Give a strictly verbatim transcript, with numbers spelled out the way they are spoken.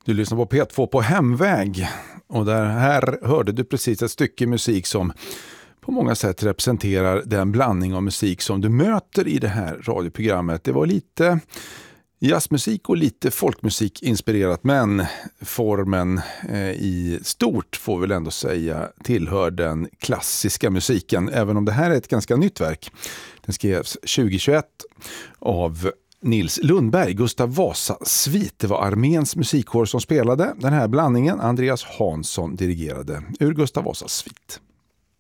Du lyssnar på P två på hemväg och där här hörde du precis ett stycke musik som på många sätt representerar den blandning av musik som du möter i det här radioprogrammet. Det var lite jazzmusik och lite folkmusik inspirerat, men formen eh, i stort får väl ändå säga tillhör den klassiska musiken, även om det här är ett ganska nytt verk. Den skrevs tjugohundratjugoett av Nils Lundberg, Gustav Vasa svit. Det var arméns musikkår som spelade den här blandningen. Andreas Hansson dirigerade ur Gustav Vasa svit.